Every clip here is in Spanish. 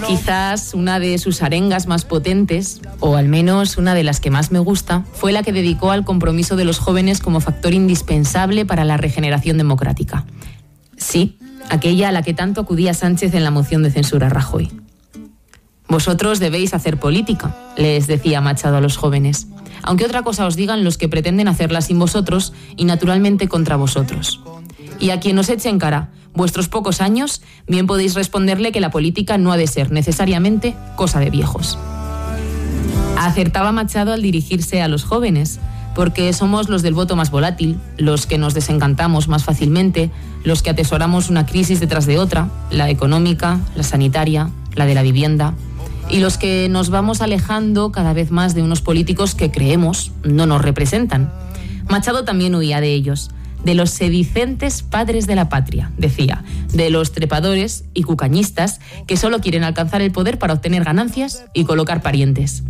Quizás una de sus arengas más potentes, o al menos una de las que más me gusta, fue la que dedicó al compromiso de los jóvenes como factor indispensable para la regeneración democrática. Sí, aquella a la que tanto acudía Sánchez en la moción de censura a Rajoy. Vosotros debéis hacer política, les decía Machado a los jóvenes, aunque otra cosa os digan los que pretenden hacerla sin vosotros y naturalmente contra vosotros. Y a quien os eche en cara vuestros pocos años, bien podéis responderle que la política no ha de ser necesariamente cosa de viejos. Acertaba Machado al dirigirse a los jóvenes, porque somos los del voto más volátil, los que nos desencantamos más fácilmente, los que atesoramos una crisis detrás de otra, la económica, la sanitaria, la de la vivienda, y los que nos vamos alejando cada vez más de unos políticos que creemos no nos representan. Machado también huía de ellos, de los sedicentes padres de la patria, decía, de los trepadores y cucañistas que solo quieren alcanzar el poder para obtener ganancias y colocar parientes.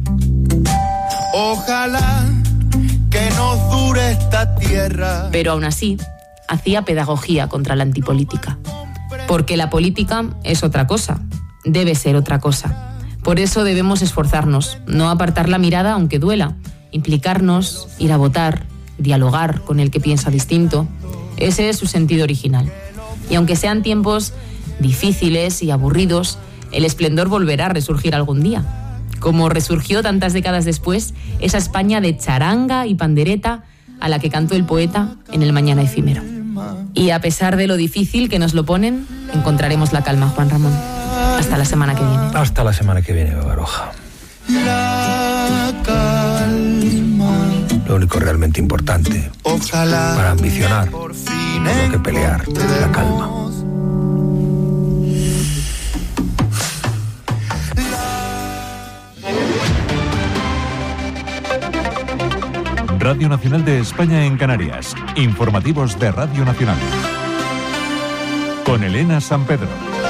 Ojalá que nos dure esta tierra. Pero aún así, hacía pedagogía contra la antipolítica. Porque la política es otra cosa, debe ser otra cosa. Por eso debemos esforzarnos, no apartar la mirada aunque duela, implicarnos, ir a votar, dialogar con el que piensa distinto. Ese es su sentido original. Y aunque sean tiempos difíciles y aburridos, el esplendor volverá a resurgir algún día. Como resurgió tantas décadas después, esa España de charanga y pandereta a la que cantó el poeta en el Mañana efímero. Y a pesar de lo difícil que nos lo ponen, encontraremos la calma, Juan Ramón. Hasta la semana que viene. Hasta la semana que viene, Baroja. La calma. Lo único realmente importante para ambicionar, por lo que pelear, la calma. Radio Nacional de España en Canarias. Informativos de Radio Nacional. Con Elena San Pedro.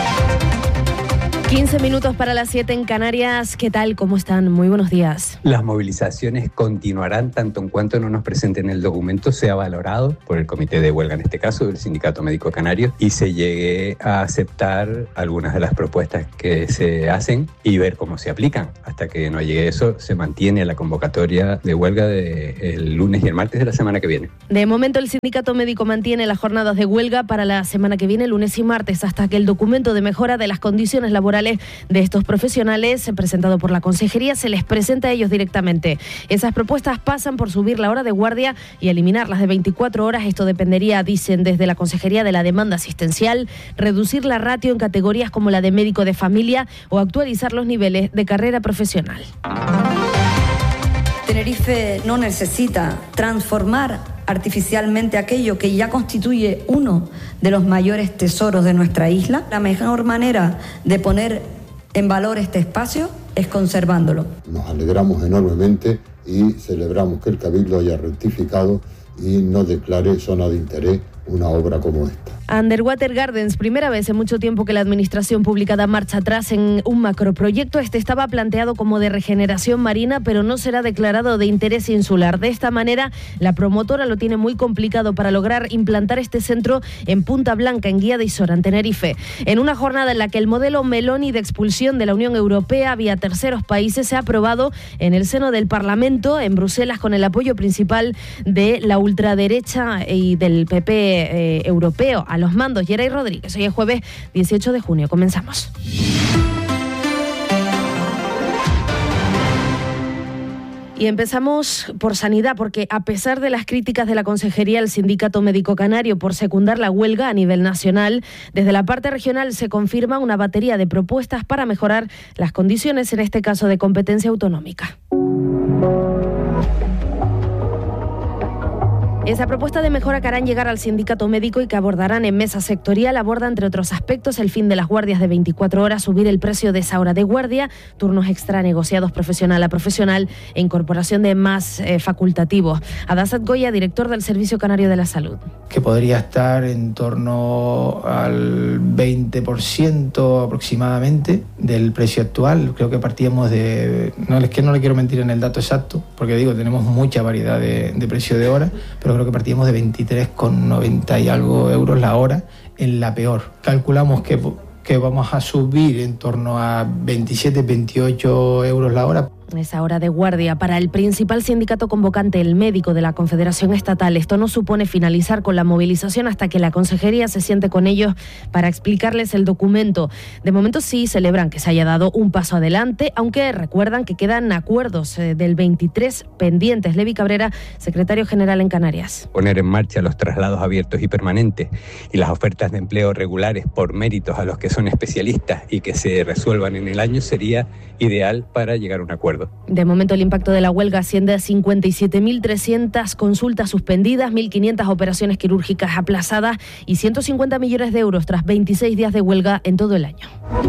15 minutos para las 7 en Canarias. ¿Qué tal? ¿Cómo están? Muy buenos días. Las movilizaciones continuarán tanto en cuanto no nos presenten el documento, sea valorado por el comité de huelga, en este caso del Sindicato Médico Canario, y se llegue a aceptar algunas de las propuestas que se hacen y ver cómo se aplican. Hasta que no llegue eso, se mantiene la convocatoria de huelga el lunes y el martes de la semana que viene. De momento, el Sindicato Médico mantiene las jornadas de huelga para la semana que viene, lunes y martes, hasta que el documento de mejora de las condiciones laborales de estos profesionales, presentado por la Consejería, se les presenta a ellos directamente. Esas propuestas pasan por subir la hora de guardia y eliminar las de 24 horas. Esto dependería, dicen desde la Consejería, de la demanda asistencial, reducir la ratio en categorías como la de médico de familia o actualizar los niveles de carrera profesional. Tenerife no necesita transformar artificialmente aquello que ya constituye uno de los mayores tesoros de nuestra isla. La mejor manera de poner en valor este espacio es conservándolo. Nos alegramos enormemente y celebramos que el Cabildo haya rectificado y no declare zona de interés una obra como esta. Underwater Gardens, primera vez en mucho tiempo que la Administración Pública da marcha atrás en un macroproyecto. Este estaba planteado como de regeneración marina, pero no será declarado de interés insular. De esta manera, la promotora lo tiene muy complicado para lograr implantar este centro en Punta Blanca, en Guía de Isora, en Tenerife. En una jornada en la que el modelo Meloni de expulsión de la Unión Europea vía terceros países se ha aprobado en el seno del Parlamento, en Bruselas, con el apoyo principal de la ultraderecha y del PP europeo. A los mandos, Yeray Rodríguez. Hoy es jueves 18 de junio. Comenzamos. Y empezamos por sanidad, porque a pesar de las críticas de la Consejería, el Sindicato Médico Canario por secundar la huelga a nivel nacional, desde la parte regional se confirma una batería de propuestas para mejorar las condiciones, en este caso de competencia autonómica. Esa propuesta de mejora que harán llegar al sindicato médico y que abordarán en mesa sectorial aborda, entre otros aspectos, el fin de las guardias de 24 horas, subir el precio de esa hora de guardia, turnos extra negociados profesional a profesional e incorporación de más facultativos. Adasat Goya, director del Servicio Canario de la Salud. Que podría estar en torno al 20% aproximadamente del precio actual. Creo que partíamos de... No, es que no le quiero mentir en el dato exacto, porque digo, tenemos mucha variedad de precio de hora, pero creo que partíamos de 23,90 y algo euros la hora en la peor. Calculamos que que vamos a subir en torno a 27-28 euros la hora. Esa hora de guardia para el principal sindicato convocante, el médico de la Confederación Estatal. Esto no supone finalizar con la movilización hasta que la consejería se siente con ellos para explicarles el documento. De momento sí celebran que se haya dado un paso adelante, aunque recuerdan que quedan acuerdos del 23 pendientes. Levi Cabrera, secretario general en Canarias. Poner en marcha los traslados abiertos y permanentes y las ofertas de empleo regulares por méritos a los que son especialistas y que se resuelvan en el año sería ideal para llegar a un acuerdo. De momento el impacto de la huelga asciende a 57.300 consultas suspendidas, 1.500 operaciones quirúrgicas aplazadas y 150 millones de euros tras 26 días de huelga en todo el año.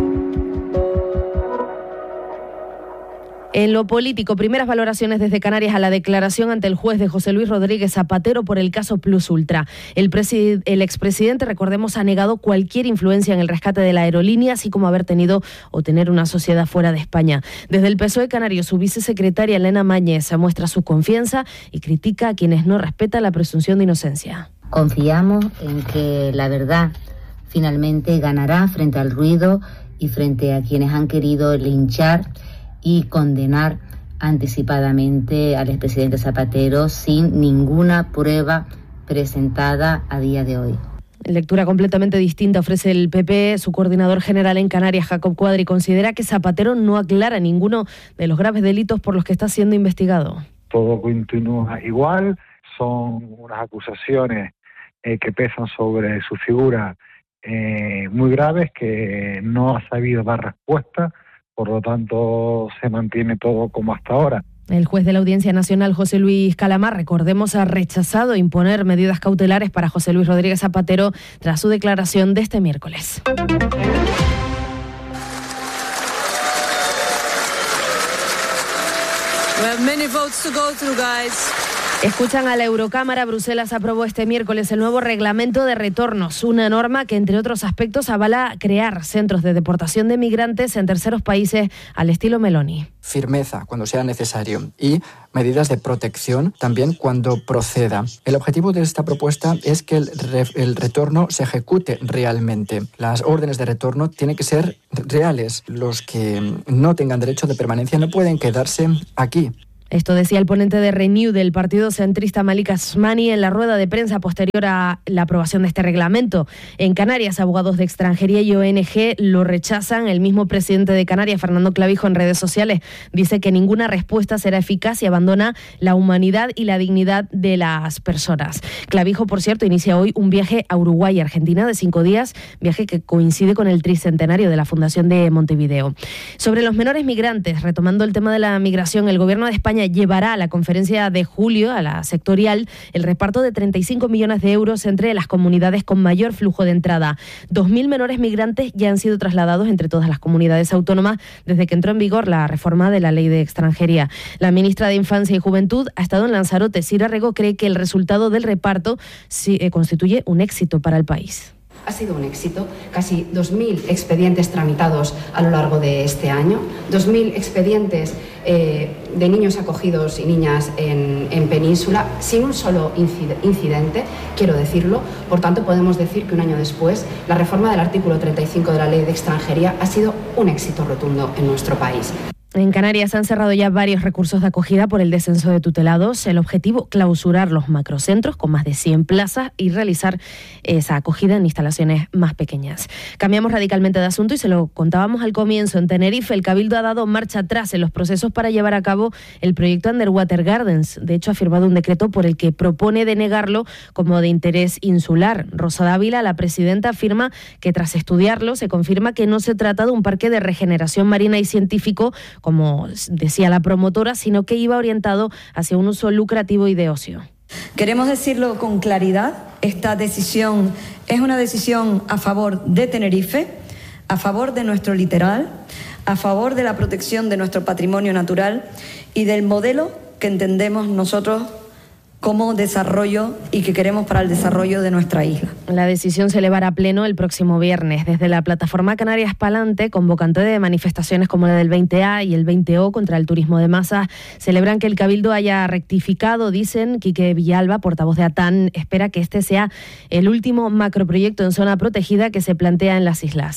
En lo político, primeras valoraciones desde Canarias a la declaración ante el juez de José Luis Rodríguez Zapatero por el caso Plus Ultra. El expresidente, recordemos, ha negado cualquier influencia en el rescate de la aerolínea, así como haber tenido o tener una sociedad fuera de España. Desde el PSOE canario, su vicesecretaria Elena Mañez muestra su confianza y critica a quienes no respetan la presunción de inocencia. Confiamos en que la verdad finalmente ganará frente al ruido y frente a quienes han querido linchar y condenar anticipadamente al expresidente Zapatero sin ninguna prueba presentada a día de hoy. Lectura completamente distinta ofrece el PP. Su coordinador general en Canarias, Jacob Cuadri, considera que Zapatero no aclara ninguno de los graves delitos por los que está siendo investigado. Todo continúa igual, son unas acusaciones que pesan sobre su figura muy graves, que no ha sabido dar respuesta. Por lo tanto, se mantiene todo como hasta ahora. El juez de la Audiencia Nacional, José Luis Calamar, recordemos, ha rechazado imponer medidas cautelares para José Luis Rodríguez Zapatero tras su declaración de este miércoles. We have many votes to go through, guys. Escuchan a la Eurocámara. Bruselas aprobó este miércoles el nuevo reglamento de retornos, una norma que, entre otros aspectos, avala crear centros de deportación de migrantes en terceros países al estilo Meloni. Firmeza cuando sea necesario y medidas de protección también cuando proceda. El objetivo de esta propuesta es que el retorno se ejecute realmente. Las órdenes de retorno tienen que ser reales. Los que no tengan derecho de permanencia no pueden quedarse aquí. Esto decía el ponente de Renew del partido centrista Malik Asmani en la rueda de prensa posterior a la aprobación de este reglamento. En Canarias, abogados de extranjería y ONG lo rechazan. El mismo presidente de Canarias, Fernando Clavijo, en redes sociales dice que ninguna respuesta será eficaz y abandona la humanidad y la dignidad de las personas. Clavijo, por cierto, inicia hoy un viaje a Uruguay y Argentina de 5 días, viaje que coincide con el tricentenario de la Fundación de Montevideo. Sobre los menores migrantes, retomando el tema de la migración, el Gobierno de España llevará a la conferencia de julio, a la sectorial, el reparto de 35 millones de euros entre las comunidades con mayor flujo de entrada. 2.000 menores migrantes ya han sido trasladados entre todas las comunidades autónomas desde que entró en vigor la reforma de la Ley de Extranjería. La ministra de Infancia y Juventud ha estado en Lanzarote. Sira Rego cree que el resultado del reparto constituye un éxito para el país. Ha sido un éxito, casi 2.000 expedientes tramitados a lo largo de este año, 2.000 expedientes de niños acogidos y niñas en Península, sin un solo incidente, quiero decirlo. Por tanto, podemos decir que un año después, la reforma del artículo 35 de la Ley de Extranjería ha sido un éxito rotundo en nuestro país. En Canarias han cerrado ya varios recursos de acogida por el descenso de tutelados. El objetivo, clausurar los macrocentros con más de 100 plazas y realizar esa acogida en instalaciones más pequeñas. Cambiamos radicalmente de asunto y se lo contábamos al comienzo. En Tenerife, el Cabildo ha dado marcha atrás en los procesos para llevar a cabo el proyecto Underwater Gardens. De hecho, ha firmado un decreto por el que propone denegarlo como de interés insular. Rosa Dávila, la presidenta, afirma que tras estudiarlo se confirma que no se trata de un parque de regeneración marina y científico, como decía la promotora, sino que iba orientado hacia un uso lucrativo y de ocio. Queremos decirlo con claridad, esta decisión es una decisión a favor de Tenerife, a favor de nuestro litoral, a favor de la protección de nuestro patrimonio natural y del modelo que entendemos nosotros como desarrollo y que queremos para el desarrollo de nuestra isla. La decisión se elevará a pleno el próximo viernes. Desde la plataforma Canarias Palante, convocante de manifestaciones como la del 20A y el 20O contra el turismo de masas, celebran que el Cabildo haya rectificado. Dicen, Quique Villalba, portavoz de ATAN, espera que este sea el último macroproyecto en zona protegida que se plantea en las islas.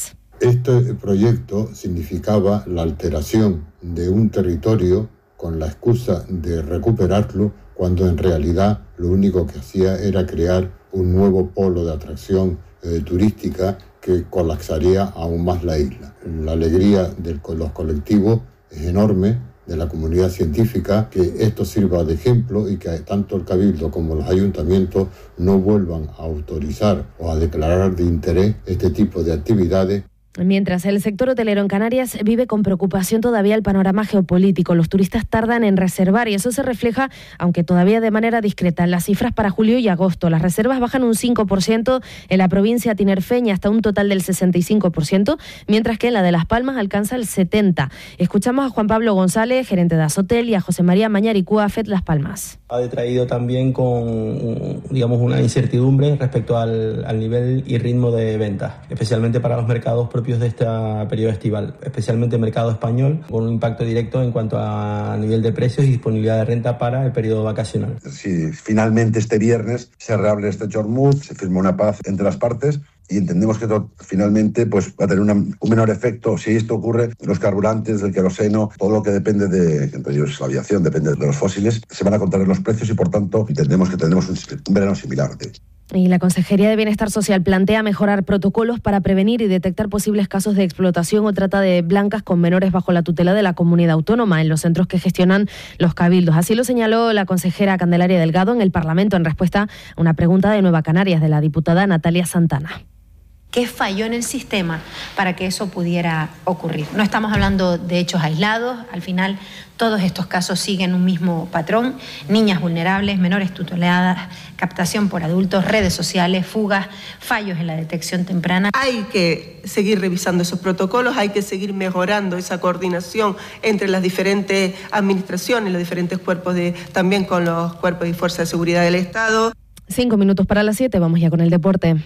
Este proyecto significaba la alteración de un territorio con la excusa de recuperarlo, cuando en realidad lo único que hacía era crear un nuevo polo de atracción turística que colapsaría aún más la isla. La alegría de los colectivos es enorme, de la comunidad científica, que esto sirva de ejemplo y que tanto el Cabildo como los ayuntamientos no vuelvan a autorizar o a declarar de interés este tipo de actividades. Mientras el sector hotelero en Canarias vive con preocupación todavía el panorama geopolítico. Los turistas tardan en reservar y eso se refleja, aunque todavía de manera discreta, en las cifras para julio y agosto. Las reservas bajan un 5% en la provincia tinerfeña hasta un total del 65%, mientras que en la de Las Palmas alcanza el 70%. Escuchamos a Juan Pablo González, gerente de Asotel, y a José María Mañaricúa, FED Las Palmas. Ha detraído también con, una incertidumbre respecto al nivel y ritmo de ventas, especialmente para los mercados propios de este periodo estival, especialmente el mercado español, con un impacto directo en cuanto a nivel de precios y disponibilidad de renta para el periodo vacacional. Si finalmente este viernes se reabre este Hormuz, se firma una paz entre las partes, y entendemos que esto finalmente va a tener un menor efecto. Si esto ocurre, los carburantes, el queroseno, todo lo que depende entre ellos la aviación, depende de los fósiles, se van a contraer los precios y por tanto entendemos que tendremos un verano similar. Y la Consejería de Bienestar Social plantea mejorar protocolos para prevenir y detectar posibles casos de explotación o trata de blancas con menores bajo la tutela de la comunidad autónoma en los centros que gestionan los cabildos. Así lo señaló la consejera Candelaria Delgado en el Parlamento en respuesta a una pregunta de Nueva Canarias de la diputada Natalia Santana. ¿Qué falló en el sistema para que eso pudiera ocurrir? No estamos hablando de hechos aislados, al final todos estos casos siguen un mismo patrón: niñas vulnerables, menores tuteladas, captación por adultos, redes sociales, fugas, fallos en la detección temprana. Hay que seguir revisando esos protocolos, hay que seguir mejorando esa coordinación entre las diferentes administraciones, los diferentes cuerpos, también con los cuerpos y fuerzas de seguridad del Estado. 5 minutos para las 7, vamos ya con el deporte.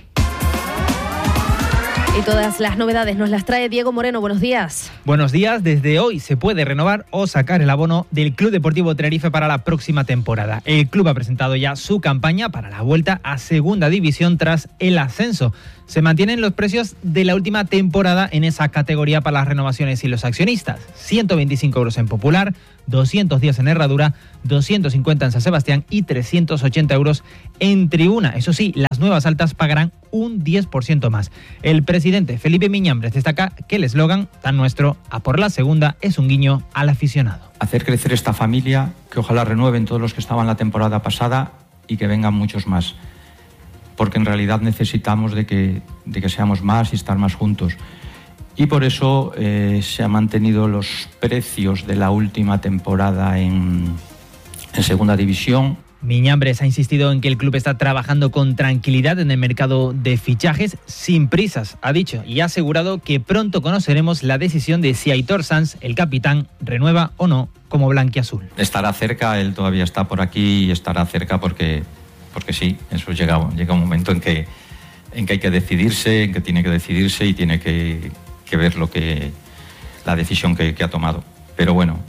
Y todas las novedades nos las trae Diego Moreno. Buenos días. Buenos días. Desde hoy se puede renovar o sacar el abono del Club Deportivo Tenerife para la próxima temporada. El club ha presentado ya su campaña para la vuelta a Segunda División tras el ascenso. Se mantienen los precios de la última temporada en esa categoría para las renovaciones y los accionistas. 125 euros en Popular, 210 en Herradura, 250 en San Sebastián y 380 euros en Tribuna. Eso sí, las nuevas altas pagarán un 10% más. El presidente Felipe Miñambres destaca que el eslogan tan nuestro, a por la segunda, es un guiño al aficionado. Hacer crecer esta familia, que ojalá renueven todos los que estaban la temporada pasada y que vengan muchos más. Porque en realidad necesitamos de que seamos más y estar más juntos. Y por eso se han mantenido los precios de la última temporada en Segunda División. Miñambres ha insistido en que el club está trabajando con tranquilidad en el mercado de fichajes, sin prisas, ha dicho, y ha asegurado que pronto conoceremos la decisión de si Aitor Sanz, el capitán, renueva o no como blanquiazul. Estará cerca, él todavía está por aquí y estará cerca porque sí, eso llega un momento en que hay que decidirse, en que tiene que decidirse y tiene que ver la decisión que ha tomado. Pero bueno,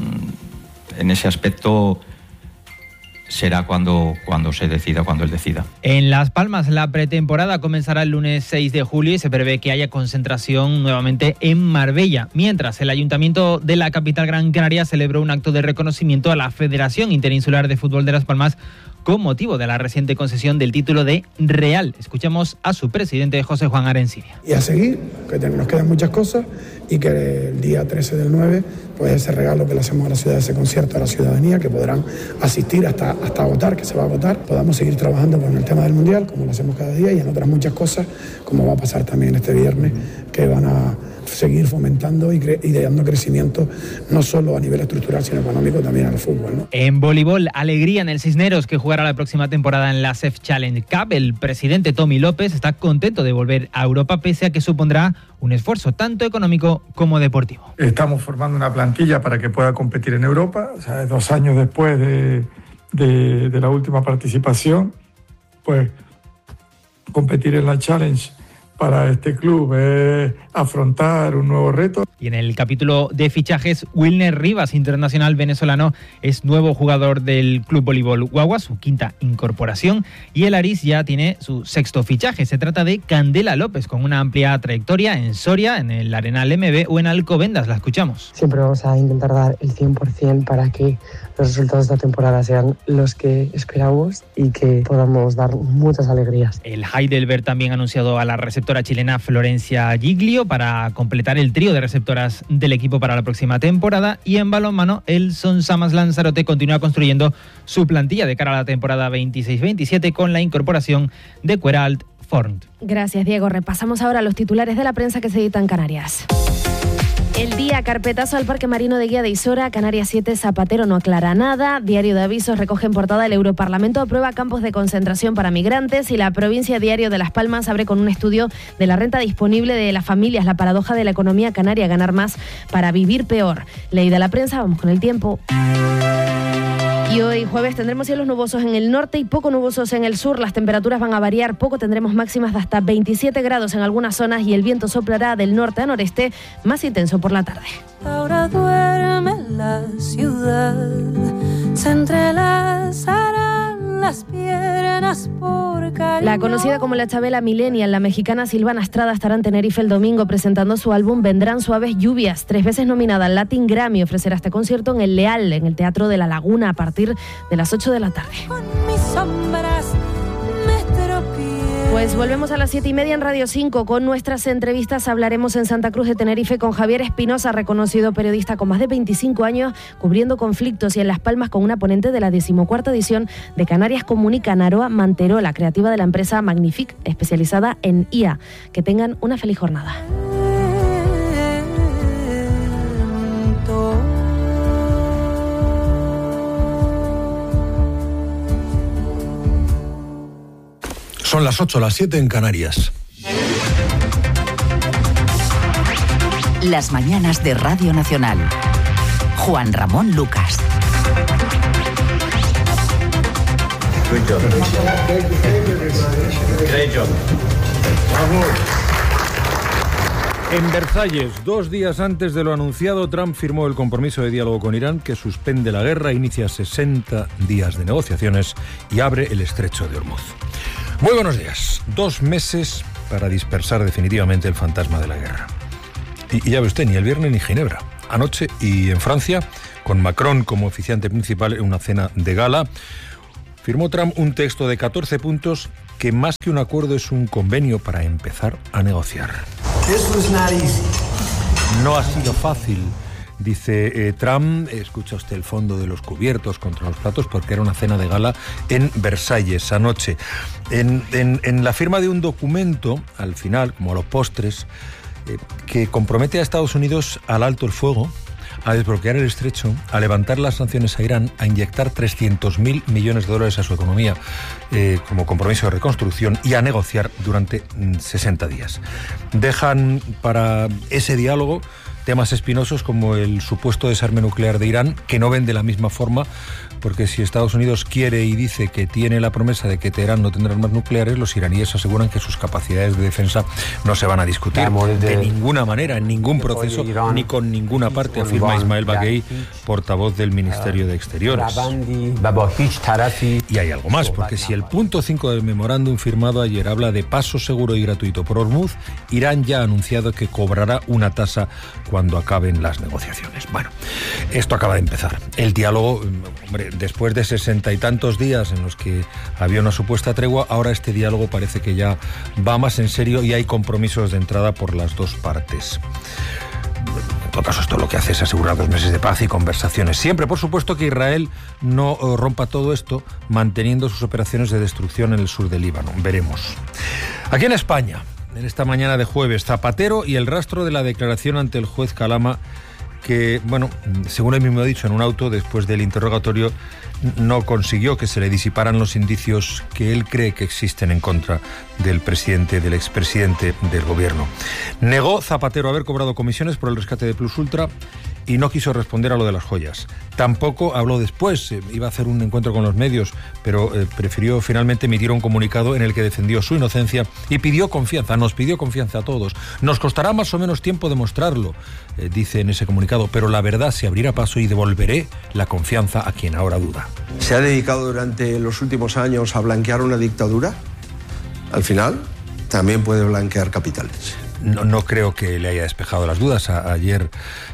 en ese aspecto será cuando se decida, cuando él decida. En Las Palmas la pretemporada comenzará el lunes 6 de julio y se prevé que haya concentración nuevamente en Marbella, mientras el Ayuntamiento de la capital Gran Canaria celebró un acto de reconocimiento a la Federación Interinsular de Fútbol de Las Palmas con motivo de la reciente concesión del título de Real. Escuchamos a su presidente, José Juan Arencibia. Y a seguir, que nos quedan muchas cosas y que el día 13 del 9, pues ese regalo que le hacemos a la ciudad, ese concierto a la ciudadanía, que podrán asistir hasta agotar, que se va a agotar, podamos seguir trabajando con el tema del Mundial, como lo hacemos cada día, y en otras muchas cosas, como va a pasar también este viernes, que van a seguir fomentando y dando crecimiento no solo a nivel estructural sino económico también al fútbol, ¿no? En voleibol, alegría en el Cisneros, que jugará la próxima temporada en la CEF Challenge Cup. El presidente Tommy López está contento de volver a Europa pese a que supondrá un esfuerzo tanto económico como deportivo. Estamos formando una plantilla para que pueda competir en Europa, o sea, 2 años después de la última participación, pues competir en la Challenge para este club es afrontar un nuevo reto. Y en el capítulo de fichajes, Wilner Rivas, internacional venezolano, es nuevo jugador del Club Voleibol Guagua, su quinta incorporación, y el Aris ya tiene su sexto fichaje. Se trata de Candela López, con una amplia trayectoria en Soria, en el Arenal MB o en Alcobendas. La escuchamos. Siempre vamos a intentar dar el 100% para que los resultados de esta temporada sean los que esperamos y que podamos dar muchas alegrías. El Heidelberg también ha anunciado a la receptora chilena Florencia Giglio para completar el trío de receptoras del equipo para la próxima temporada, y en balonmano el Son Samas Lanzarote continúa construyendo su plantilla de cara a la temporada 26-27 con la incorporación de Queralt Fornt. Gracias, Diego. Repasamos ahora los titulares de la prensa que se editan en Canarias. El Día, carpetazo al Parque Marino de Guía de Isora. Canarias 7, Zapatero no aclara nada. Diario de Avisos recoge en portada: el Europarlamento aprueba campos de concentración para migrantes, y la provincia Diario de Las Palmas abre con un estudio de la renta disponible de las familias. La paradoja de la economía canaria: ganar más para vivir peor. Leída la prensa, vamos con el tiempo. Y hoy jueves tendremos cielos nubosos en el norte y poco nubosos en el sur. Las temperaturas van a variar poco, tendremos máximas de hasta 27 grados en algunas zonas, y el viento soplará del norte a noreste, más intenso por la tarde. Ahora duerme la ciudad, se entrelazarán las piernas por cariño. La conocida como la Chabela Millennial, la mexicana Silvana Estrada, estará en Tenerife el domingo presentando su álbum Vendrán Suaves Lluvias. 3 veces nominada al Latin Grammy, ofrecerá este concierto en el Leal, en el Teatro de la Laguna, a partir de las 8 de la tarde. Con mis sombras me tropié. Pues volvemos a las 7:30 en Radio 5 con nuestras entrevistas. Hablaremos en Santa Cruz de Tenerife con Javier Espinosa, reconocido periodista con más de 25 años cubriendo conflictos, y en Las Palmas con una ponente de la 14ª edición de Canarias Comunica, Naroa Manterola, creativa de la empresa Magnific, especializada en IA. Que tengan una feliz jornada. Son las 8, las 7 en Canarias. Las mañanas de Radio Nacional. Juan Ramón Lucas. En Versalles, 2 días antes de lo anunciado, Trump firmó el compromiso de diálogo con Irán, que suspende la guerra, inicia 60 días de negociaciones y abre el estrecho de Hormuz. Muy buenos días. 2 meses para dispersar definitivamente el fantasma de la guerra. Y ya ve usted, ni el viernes ni Ginebra. Anoche, y en Francia, con Macron como oficiante principal en una cena de gala, firmó Trump un texto de 14 puntos que, más que un acuerdo, es un convenio para empezar a negociar. No ha sido fácil, dice Trump. Escucha usted el fondo de los cubiertos contra los platos, porque era una cena de gala en Versalles anoche. En la firma de un documento, al final, como a los postres, que compromete a Estados Unidos al alto el fuego, a desbloquear el estrecho, a levantar las sanciones a Irán, a inyectar 300.000 millones de dólares a su economía como compromiso de reconstrucción, y a negociar durante 60 días. Dejan para ese diálogo temas espinosos como el supuesto desarme nuclear de Irán, que no ven de la misma forma, porque si Estados Unidos quiere y dice que tiene la promesa de que Teherán no tendrá armas nucleares, los iraníes aseguran que sus capacidades de defensa no se van a discutir de ninguna manera, en ningún proceso, ni con ninguna parte, afirma Ismael Baghei, portavoz del Ministerio de Exteriores. Y hay algo más, porque si el punto 5 del memorándum firmado ayer habla de paso seguro y gratuito por Hormuz, Irán ya ha anunciado que cobrará una tasa cuando acaben las negociaciones. Bueno, esto acaba de empezar. El diálogo, hombre, después de 60 y tantos días en los que había una supuesta tregua, ahora este diálogo parece que ya va más en serio y hay compromisos de entrada por las dos partes. En todo caso, esto lo que hace es asegurar 2 meses de paz y conversaciones. Siempre, por supuesto, que Israel no rompa todo esto, manteniendo sus operaciones de destrucción en el sur del Líbano. Veremos. Aquí en España, en esta mañana de jueves, Zapatero y el rastro de la declaración ante el juez Calama, que, bueno, según él mismo ha dicho en un auto, después del interrogatorio, no consiguió que se le disiparan los indicios que él cree que existen en contra del presidente, del expresidente del gobierno. Negó Zapatero haber cobrado comisiones por el rescate de Plus Ultra y no quiso responder a lo de las joyas. Tampoco habló después, iba a hacer un encuentro con los medios, pero prefirió finalmente emitir un comunicado en el que defendió su inocencia y pidió confianza, nos pidió confianza a todos. Nos costará más o menos tiempo demostrarlo, dice en ese comunicado, pero la verdad se abrirá paso y devolveré la confianza a quien ahora duda. ¿Se ha dedicado durante los últimos años a blanquear una dictadura? Al final, también puede blanquear capitales. No creo que le haya despejado las dudas. Ayer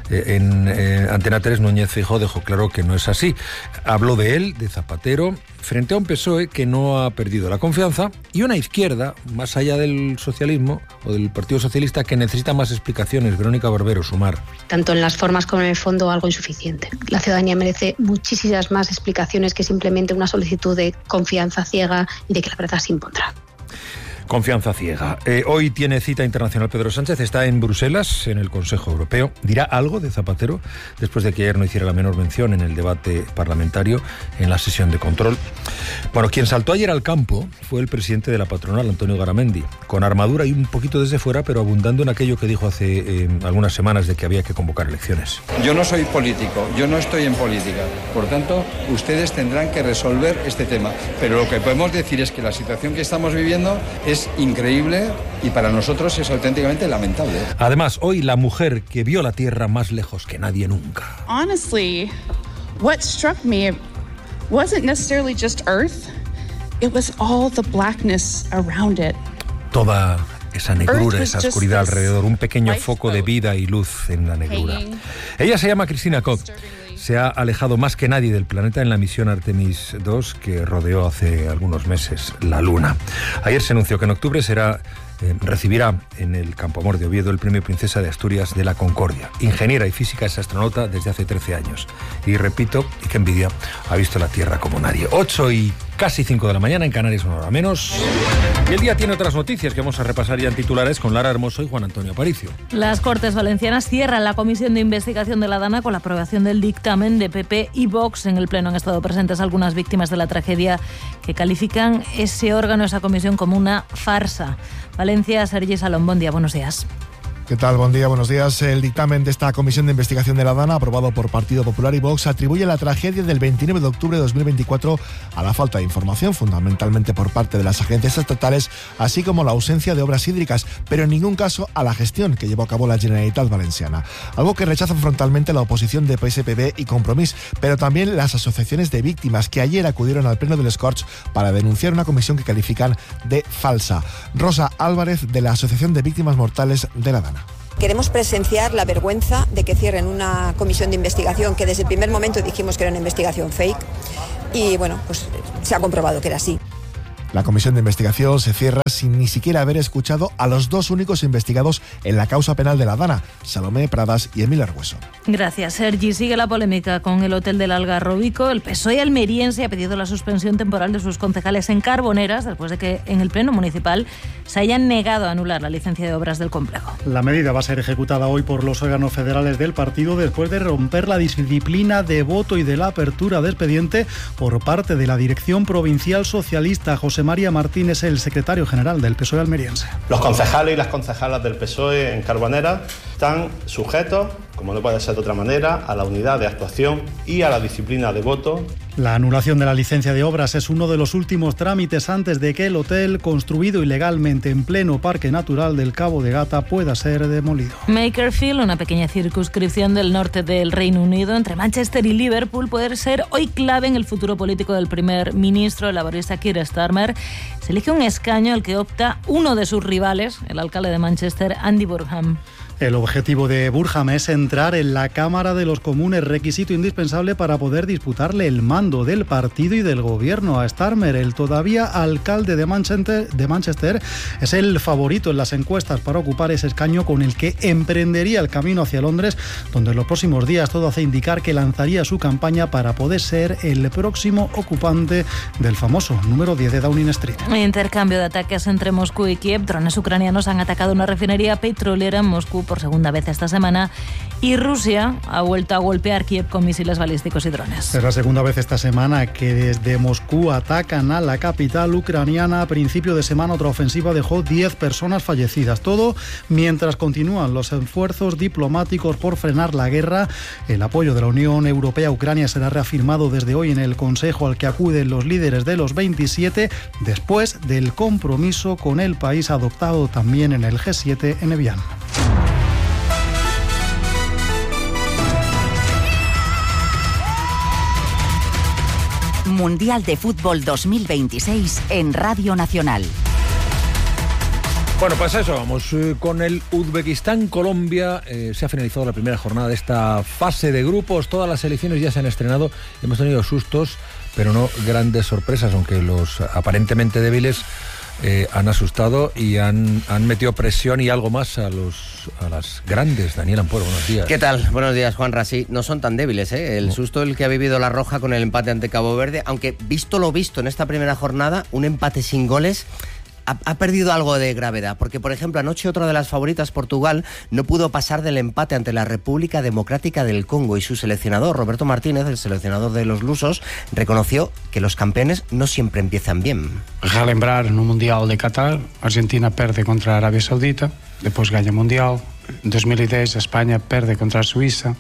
en Antena 3 Núñez Feijóo dejó claro que no es así. Habló de él, de Zapatero, frente a un PSOE que no ha perdido la confianza y una izquierda, más allá del socialismo o del Partido Socialista, que necesita más explicaciones. Verónica Barbero, Sumar. Tanto en las formas como en el fondo algo insuficiente. La ciudadanía merece muchísimas más explicaciones que simplemente una solicitud de confianza ciega y de que la verdad se impondrá. Confianza ciega. Hoy tiene cita internacional Pedro Sánchez, está en Bruselas, en el Consejo Europeo. ¿Dirá algo de Zapatero después de que ayer no hiciera la menor mención en el debate parlamentario, en la sesión de control? Bueno, quien saltó ayer al campo fue el presidente de la patronal, Antonio Garamendi, con armadura y un poquito desde fuera, pero abundando en aquello que dijo hace algunas semanas de que había que convocar elecciones. Yo no soy político, yo no estoy en política. Por tanto, ustedes tendrán que resolver este tema. Pero lo que podemos decir es que la situación que estamos viviendo es increíble y para nosotros es auténticamente lamentable. Además, hoy la mujer que vio la Tierra más lejos que nadie nunca. Honestly, what struck me wasn't necessarily just Earth, it was all the blackness around it. Toda esa negrura, esa oscuridad alrededor, un pequeño foco de vida y luz en la negrura. Ella se llama Christina Koch. Se ha alejado más que nadie del planeta en la misión Artemis 2 que rodeó hace algunos meses la Luna. Ayer se anunció que en octubre recibirá en el Campo Amor de Oviedo el Premio Princesa de Asturias de la Concordia. Ingeniera y física, es astronauta desde hace 13 años. Y repito, y qué envidia, ha visto la Tierra como nadie. 8 y casi 5 de la mañana, en Canarias una hora menos. Y el día tiene otras noticias que vamos a repasar ya en titulares con Lara Hermoso y Juan Antonio Aparicio. Las Cortes Valencianas cierran la comisión de investigación de la Dana con la aprobación del dictamen de PP y Vox. En el Pleno han estado presentes algunas víctimas de la tragedia que califican ese órgano, esa comisión, como una farsa. Valencia, Sergi Salón, buen día, buenos días. ¿Qué tal? Buen día, buenos días. El dictamen de esta comisión de investigación de la Dana, aprobado por Partido Popular y Vox, atribuye la tragedia del 29 de octubre de 2024 a la falta de información, fundamentalmente por parte de las agencias estatales, así como la ausencia de obras hídricas, pero en ningún caso a la gestión que llevó a cabo la Generalitat Valenciana. Algo que rechazan frontalmente la oposición de PSPB y Compromís, pero también las asociaciones de víctimas que ayer acudieron al Pleno del Escorts para denunciar una comisión que califican de falsa. Rosa Álvarez, de la Asociación de Víctimas Mortales de la Dana. Queremos presenciar la vergüenza de que cierren una comisión de investigación que desde el primer momento dijimos que era una investigación fake y bueno, pues se ha comprobado que era así. La comisión de investigación se cierra sin ni siquiera haber escuchado a los dos únicos investigados en la causa penal de la Dana, Salomé Pradas y Emil Argueso. Gracias, Sergi. Sigue la polémica con el Hotel del Algarrobico. El PSOE almeriense ha pedido la suspensión temporal de sus concejales en Carboneras después de que en el Pleno Municipal se hayan negado a anular la licencia de obras del complejo. La medida va a ser ejecutada hoy por los órganos federales del partido después de romper la disciplina de voto y de la apertura de expediente por parte de la dirección provincial socialista. José María Martínez, el secretario general del PSOE almeriense. Los concejales y las concejalas del PSOE en Carboneras están sujetos, como no puede ser de otra manera, a la unidad de actuación y a la disciplina de voto. La anulación de la licencia de obras es uno de los últimos trámites antes de que el hotel, construido ilegalmente en pleno Parque Natural del Cabo de Gata, pueda ser demolido. Makerfield, una pequeña circunscripción del norte del Reino Unido, entre Manchester y Liverpool, puede ser hoy clave en el futuro político del primer ministro, el laborista Keir Starmer. Se elige un escaño al que opta uno de sus rivales, el alcalde de Manchester, Andy Burnham. El objetivo de Burnham es entrar en la Cámara de los Comunes, requisito indispensable para poder disputarle el mando del partido y del gobierno a Starmer. El todavía alcalde de Manchester es el favorito en las encuestas para ocupar ese escaño con el que emprendería el camino hacia Londres, donde en los próximos días todo hace indicar que lanzaría su campaña para poder ser el próximo ocupante del famoso número 10 de Downing Street. Intercambio de ataques entre Moscú y Kiev. Drones ucranianos han atacado una refinería petrolera en Moscú por segunda vez esta semana y Rusia ha vuelto a golpear Kiev con misiles balísticos y drones. Es la segunda vez esta semana que desde Moscú atacan a la capital ucraniana. A principio de semana otra ofensiva dejó 10 personas fallecidas. Todo mientras continúan los esfuerzos diplomáticos por frenar la guerra. El apoyo de la Unión Europea a Ucrania será reafirmado desde hoy en el Consejo al que acuden los líderes de los 27 después del compromiso con el país adoptado también en el G7 en Evian. Mundial de Fútbol 2026 en Radio Nacional. Bueno, pues eso, vamos con el Uzbekistán-Colombia. Se ha finalizado la primera jornada de esta fase de grupos. Todas las selecciones ya se han estrenado. Hemos tenido sustos, pero no grandes sorpresas, aunque los aparentemente débiles han asustado y han metido presión y algo más a las grandes. Daniel Ampuero, buenos días. ¿Qué tal? Buenos días, Juanra. Sí, no son tan débiles, ¿eh? El susto el que ha vivido la Roja con el empate ante Cabo Verde, aunque visto lo visto en esta primera jornada, un empate sin goles ha perdido algo de gravedad, porque por ejemplo anoche otra de las favoritas, Portugal, no pudo pasar del empate ante la República Democrática del Congo y su seleccionador, Roberto Martínez, el seleccionador de los lusos, reconoció que los campeones no siempre empiezan bien. A lembrar no Mundial de Qatar, Argentina perde contra Arabia Saudita, después gana Mundial, en 2010 España perde contra Suiza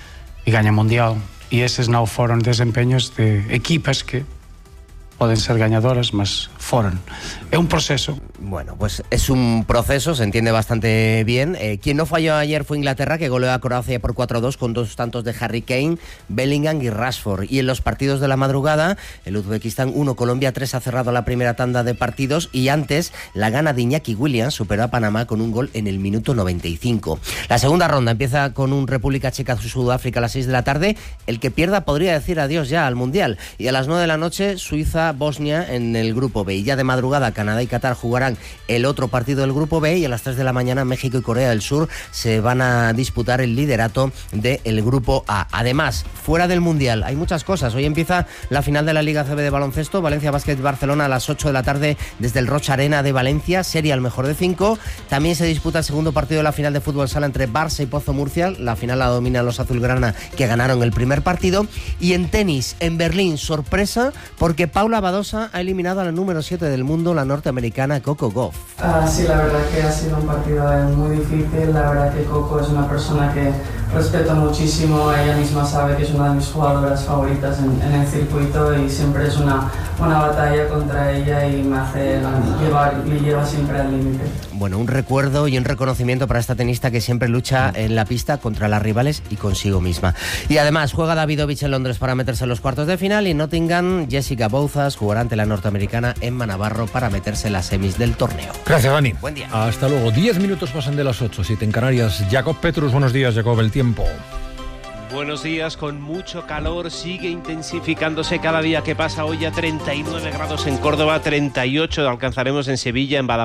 y gana Mundial, y esos no fueron desempeños de equipos que pueden ser ganadoras, mas foron. Es un proceso. Bueno, pues es un proceso, se entiende bastante bien. Quien no falló ayer fue Inglaterra, que goleó a Croacia por 4-2 con 2 tantos de Harry Kane, Bellingham y Rashford. Y en los partidos de la madrugada, el Uzbekistán 1, Colombia 3 ha cerrado la primera tanda de partidos, y antes la gana de Iñaki Williams superó a Panamá con un gol en el minuto 95. La segunda ronda empieza con un República Checa-Sudáfrica a las 6 de la tarde. El que pierda podría decir adiós ya al Mundial. Y a las 9 de la noche, Suiza-Bosnia en el grupo B. Y ya de madrugada, Canadá y Qatar jugarán el otro partido del grupo B, y a las 3 de la mañana México y Corea del Sur se van a disputar el liderato del grupo A. Además, fuera del Mundial hay muchas cosas. Hoy empieza la final de la Liga CB de baloncesto, Valencia Basket Barcelona a las 8 de la tarde desde el Rocha Arena de Valencia, serie al mejor de 5. También se disputa el segundo partido de la final de fútbol sala entre Barça y Pozo Murcia. La final la dominan los azulgrana, que ganaron el primer partido. Y en tenis, en Berlín, sorpresa, porque Paula Badosa ha eliminado a la número 7 del mundo, la norteamericana Coco Gauff. Sí, la verdad que ha sido un partido muy difícil. La verdad que Coco es una persona que respeto muchísimo. Ella misma sabe que es una de mis jugadoras favoritas en el circuito, y siempre es una batalla contra ella y me lleva siempre al límite. Bueno, un recuerdo y un reconocimiento para esta tenista que siempre lucha en la pista contra las rivales y consigo misma. Y además juega Davidovich en Londres para meterse en los cuartos de final, y en Nottingham Jessica Bouzas jugará ante la norteamericana Emma Navarro para meterse en las semis del torneo. Gracias, Dani. Buen día. Hasta luego. 10 minutos pasan de las 8, 7 en Canarias. Jacob Petrus, buenos días, Jacob, el tiempo. Buenos días, con mucho calor, sigue intensificándose cada día que pasa. Hoy ya 39 grados en Córdoba, 38 alcanzaremos en Sevilla, en Badajoz.